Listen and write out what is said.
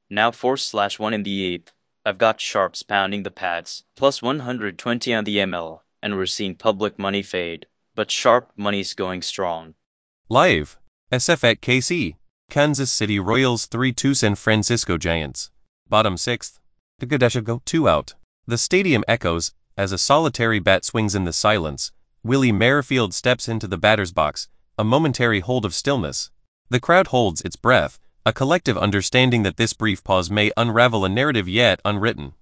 Now 4/1 in the 8th. I've got sharps pounding the pads, plus 120 on the ML, and we're seeing public money fade, but sharp money's going strong. Live. SF at KC. Kansas City Royals 3-2 San Francisco Giants. Bottom 6th. Go 2 out. The stadium echoes as a solitary bat swings in the silence. Willie Merrifield steps into the batter's box, a momentary hold of stillness. The crowd holds its breath, a collective understanding that this brief pause may unravel a narrative yet unwritten.